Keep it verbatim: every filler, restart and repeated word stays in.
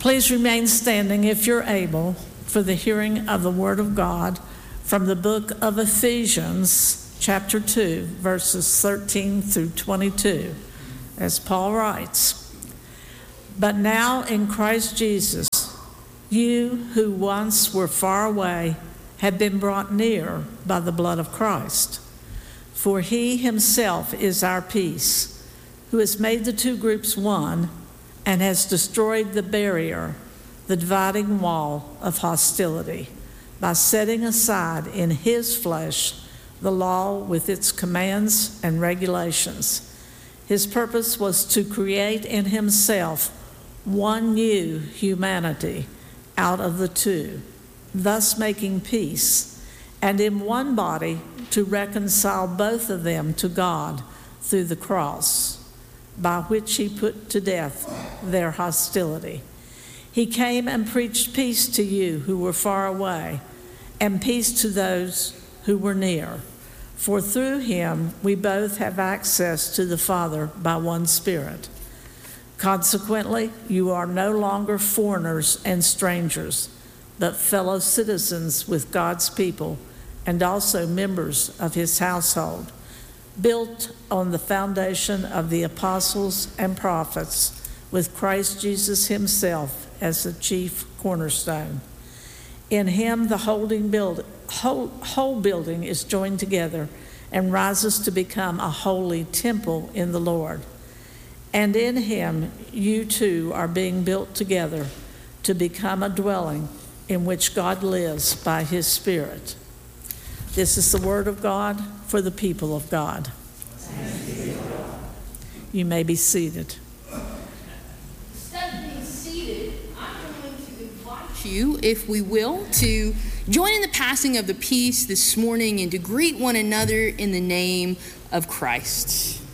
Please remain standing if you're able for the hearing of the Word of God from the book of Ephesians, chapter two, verses thirteen through twenty-two, as Paul writes, "But now in Christ Jesus, you who once were far away have been brought near by the blood of Christ. For he himself is our peace, who has made the two groups one and has destroyed the barrier, the dividing wall of hostility, by setting aside in his flesh the law with its commands and regulations. His purpose was to create in himself one new humanity out of the two, thus making peace, and in one body to reconcile both of them to God through the cross, by which he put to death their hostility. He came and preached peace to you who were far away, and peace to those who were near. For through him we both have access to the Father by one Spirit. Consequently, you are no longer foreigners and strangers, but fellow citizens with God's people and also members of his household, built on the foundation of the apostles and prophets, with Christ Jesus himself as the chief cornerstone. In him the holding build, whole, whole building is joined together and rises to become a holy temple in the Lord. And in him you too are being built together to become a dwelling in which God lives by his Spirit." This is the word of God for the people of God. You may be seated. Instead of being seated, I'm going to invite you, if we will, to join in the passing of the peace this morning and to greet one another in the name of Christ.